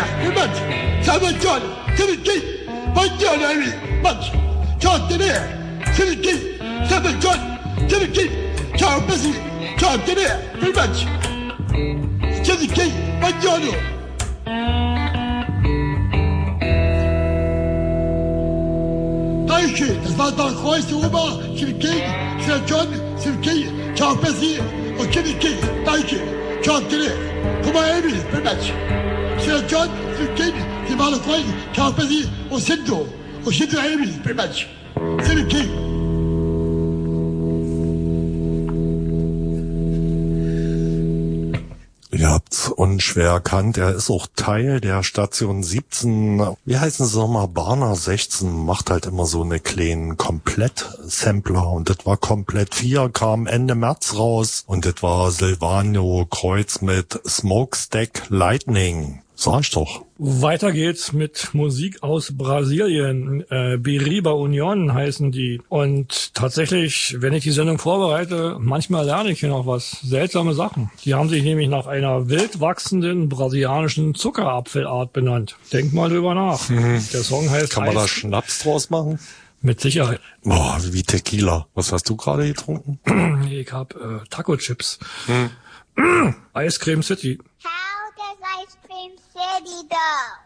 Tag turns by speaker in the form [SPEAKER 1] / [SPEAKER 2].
[SPEAKER 1] very much. Simon John, Timmy King, my John Henry, much. John Denair, Timmy King, Simon John, Timmy King, Charles Bessie, John Denair, very much. Timmy King, my John. Dankeschön, das war Don Kreuz, der Oma, Timmy King, Sir John, Timmy King, Charles Bessie und Timmy King, danke. John Denair, for my Henry, very much. Sir John, Timmy King, die war der Kreuz, Charles Bessie und Shinto Henry, very much. Timmy King.
[SPEAKER 2] Ihr habt's unschwer erkannt, er ist auch Teil der Station 17, wie heißen sie nochmal, Barner 16, macht halt immer so eine kleinen Komplett-Sampler und das war Komplett 4, kam Ende März raus und das war Silvano Kreuz mit Smokestack Lightning. Sag ich doch.
[SPEAKER 3] Weiter geht's mit Musik aus Brasilien. Beriba Union heißen die. Und tatsächlich, wenn ich die Sendung vorbereite, manchmal lerne ich hier noch was. Seltsame Sachen. Die haben sich nämlich nach einer wild wachsenden brasilianischen Zuckerapfelart benannt. Denk mal drüber nach. Der Song heißt...
[SPEAKER 2] Kann man da Schnaps draus machen?
[SPEAKER 3] Mit Sicherheit.
[SPEAKER 2] Boah, wie Tequila. Was hast du gerade getrunken?
[SPEAKER 3] Ich hab Taco-Chips. Ice Cream City.
[SPEAKER 4] How does Ice Cream City go?